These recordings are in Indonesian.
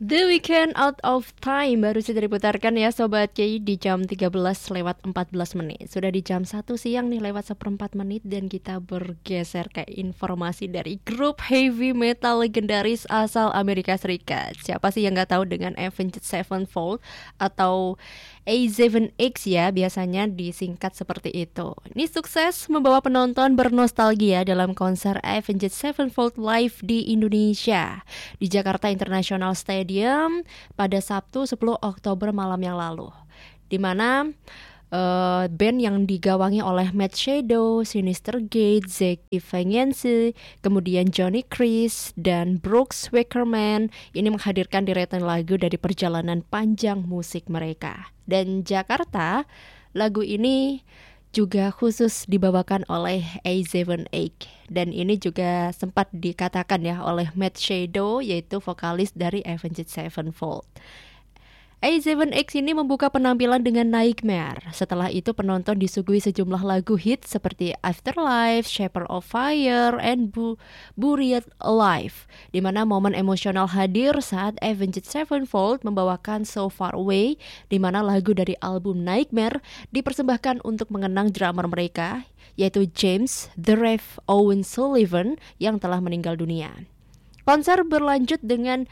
The Weekend Out of Time baru saja diputarkan ya Sobat Ki di jam 13:14 menit. Sudah di jam 1 siang nih lewat seperempat menit dan kita bergeser ke informasi dari grup heavy metal legendaris asal Amerika Serikat. Siapa sih yang gak tahu dengan Avenged Sevenfold atau A7X ya, biasanya disingkat seperti itu. Ini sukses membawa penonton bernostalgia dalam konser Avenged Sevenfold live di Indonesia di Jakarta International Stadium pada Sabtu 10 Oktober malam yang lalu, di mana band yang digawangi oleh Matt Shadow, Sinister Gate, Zack Evangensi, kemudian Johnny Chris dan Brooks Wackerman ini menghadirkan deretan lagu dari perjalanan panjang musik mereka. Dan Jakarta, lagu ini juga khusus dibawakan oleh A7X dan ini juga sempat dikatakan ya oleh Matt Shadow, yaitu vokalis dari Avenged Sevenfold. A7X ini membuka penampilan dengan Nightmare. Setelah itu penonton disuguhi sejumlah lagu hit seperti Afterlife, Shepherd of Fire, and Buried Alive, di mana momen emosional hadir saat Avenged Sevenfold membawakan So Far Away, di mana lagu dari album Nightmare dipersembahkan untuk mengenang drummer mereka, yaitu James "The Rev" Owen Sullivan yang telah meninggal dunia. Konser berlanjut dengan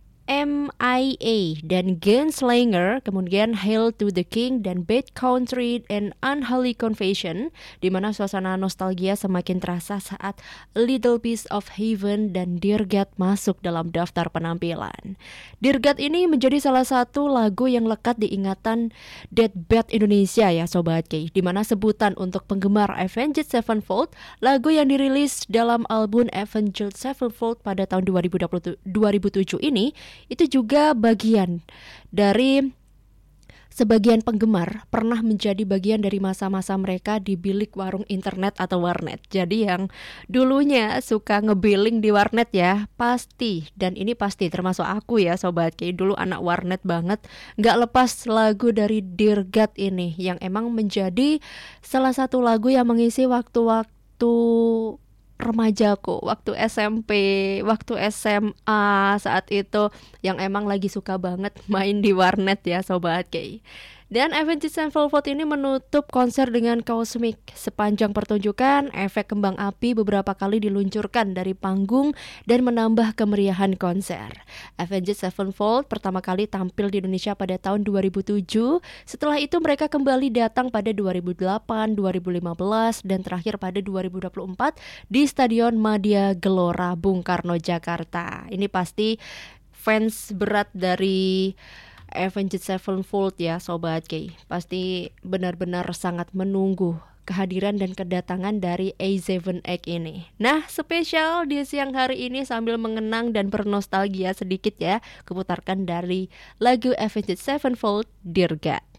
MIA dan Gunslinger, kemudian Hail to the King dan Bad Country and Unholy Confession, di mana suasana nostalgia semakin terasa saat A Little Piece of Heaven dan Dear God masuk dalam daftar penampilan. Dear God ini menjadi salah satu lagu yang lekat di ingatan Deathbed Indonesia ya Sobat Ki, di mana sebutan untuk penggemar Avenged Sevenfold, lagu yang dirilis dalam album Avenged Sevenfold pada tahun 2007 ini itu juga bagian dari sebagian penggemar pernah menjadi bagian dari masa-masa mereka di bilik warung internet atau warnet. Jadi yang dulunya suka ngebilling di warnet ya, pasti, dan ini pasti termasuk aku ya Sobat Ki, dulu anak warnet banget, gak lepas lagu dari Dear God ini yang emang menjadi salah satu lagu yang mengisi waktu-waktu remajaku, waktu SMP, waktu SMA saat itu, yang emang lagi suka banget main di warnet ya Sobat K. Dan Avenged Sevenfold ini menutup konser dengan Cosmic. Sepanjang pertunjukan, efek kembang api beberapa kali diluncurkan dari panggung dan menambah kemeriahan konser. Avenged Sevenfold pertama kali tampil di Indonesia pada tahun 2007. Setelah itu mereka kembali datang pada 2008, 2015, dan terakhir pada 2024 di Stadion Madia Gelora Bung Karno, Jakarta. Ini pasti fans berat dari Avenged Sevenfold ya Sobat K, pasti benar-benar sangat menunggu kehadiran dan kedatangan dari A7X ini. Nah, spesial di siang hari ini sambil mengenang dan bernostalgia sedikit ya, kuputarkan dari lagu Avenged Sevenfold, Dear God.